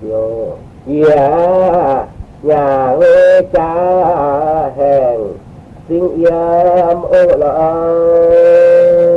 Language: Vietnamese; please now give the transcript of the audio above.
vô nhà ơi cha hèn sinh yam ô la